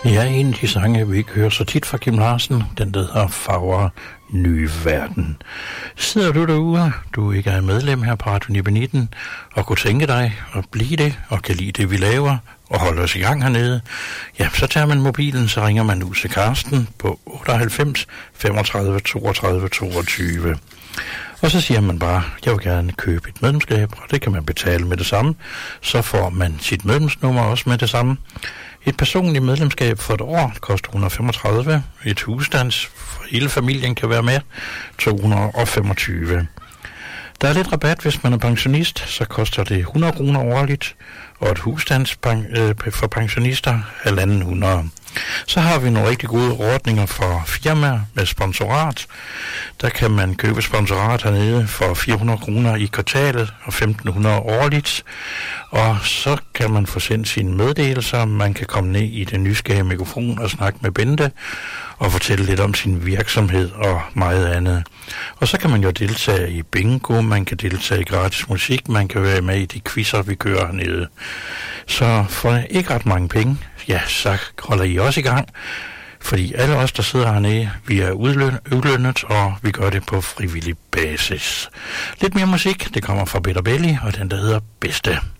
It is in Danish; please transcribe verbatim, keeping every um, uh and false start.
Ja, en af de sange, vi ikke hører så tit fra Kim Larsen, den der hedder Farver Nye Verden. Sidder du derude, du ikke er medlem her på Radio nitten, og kunne tænke dig at blive det, og kan lide det, vi laver, og holde os i gang hernede, ja, så tager man mobilen, så ringer man ud til Karsten på otteoghalvfems femogtredive toogtredive toogtyve. Og så siger man bare, jeg vil gerne købe et medlemskab, og det kan man betale med det samme. Så får man sit medlemsnummer også med det samme. Et personligt medlemskab for et år koster et hundrede og femogtredive. Et husstands for hele familien kan være med to hundrede og femogtyve. Der er lidt rabat, hvis man er pensionist, så koster det hundrede kroner årligt, og et husstands øh, for pensionister halvanden hundrede. Så har vi nogle rigtig gode ordninger for firmaer med sponsorat. Der kan man købe sponsorat hernede for fire hundrede kroner i kvartalet og femten hundrede årligt. Og så kan man få sendt sine meddelelser. Man kan komme ned i den nysgerrige mikrofon og snakke med Bente og fortælle lidt om sin virksomhed og meget andet. Og så kan man jo deltage i bingo, man kan deltage i gratis musik, man kan være med i de quizzer, vi kører hernede. Så for ikke ret mange penge, ja, så holder I også i gang. Fordi alle os, der sidder hernede, vi er udlønnet, og vi gør det på frivillig basis. Lidt mere musik, det kommer fra Peter Belli, og den der hedder Bedste.